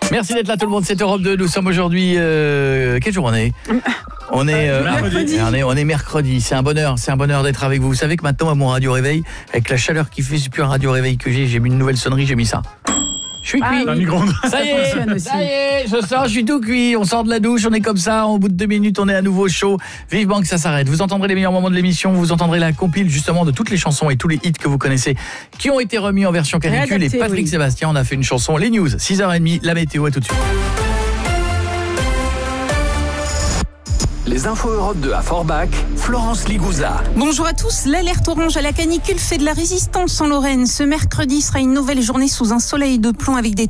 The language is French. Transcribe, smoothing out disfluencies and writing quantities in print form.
Merci d'être là tout le monde, c'est Europe 2. Nous sommes aujourd'hui quelle journée ? On est mercredi. C'est un bonheur d'être avec vous. Vous savez que maintenant à mon radio réveil, avec la chaleur qui fait, c'est plus un radio réveil que j'ai mis une nouvelle sonnerie, j'ai mis ça. Je suis cuit. Ça y est, je suis tout cuit. On sort de la douche, on est comme ça. Au bout de 2 minutes, on est à nouveau chaud. Vivement que ça s'arrête. Vous entendrez les meilleurs moments de l'émission. Vous entendrez la compile justement de toutes les chansons et tous les hits que vous connaissez qui ont été remis en version canicule. Et Patrick Sébastien, on a fait une chanson. Les news, 6h30, la météo, à tout de suite. Les infos Europe 2 à Forbach, Florence Ligouza. Bonjour à tous, l'alerte orange à la canicule fait de la résistance en Lorraine. Ce mercredi sera une nouvelle journée sous un soleil de plomb avec des